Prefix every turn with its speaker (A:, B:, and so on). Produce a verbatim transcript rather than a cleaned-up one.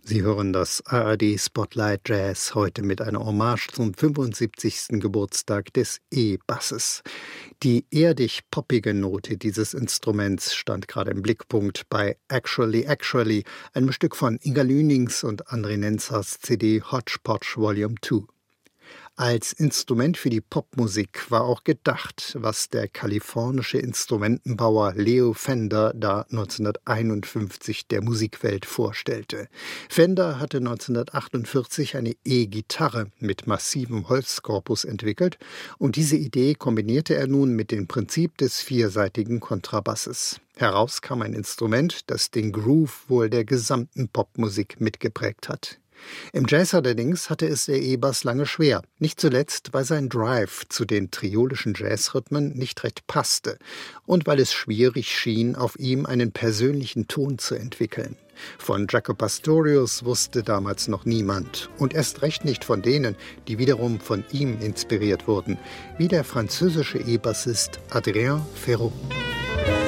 A: Sie hören das A R D Spotlight Jazz heute mit einer Hommage zum fünfundsiebzigsten Geburtstag des E-Basses. Die erdig-poppige Note dieses Instruments stand gerade im Blickpunkt bei Actually Actually, einem Stück von Inga Lünings und André Nenzers C D Hodgepodge Volume zwei. Als Instrument für die Popmusik war auch gedacht, was der kalifornische Instrumentenbauer Leo Fender da neunzehnhunderteinundfünfzig der Musikwelt vorstellte. Fender hatte neunzehnhundertachtundvierzig eine E-Gitarre mit massivem Holzkorpus entwickelt und diese Idee kombinierte er nun mit dem Prinzip des viersaitigen Kontrabasses. Heraus kam ein Instrument, das den Groove wohl der gesamten Popmusik mitgeprägt hat. Im Jazz allerdings hatte es der E-Bass lange schwer, nicht zuletzt, weil sein Drive zu den triolischen Jazzrhythmen nicht recht passte und weil es schwierig schien, auf ihm einen persönlichen Ton zu entwickeln. Von Jaco Pastorius wusste damals noch niemand und erst recht nicht von denen, die wiederum von ihm inspiriert wurden, wie der französische E-Bassist Adrien Ferrot.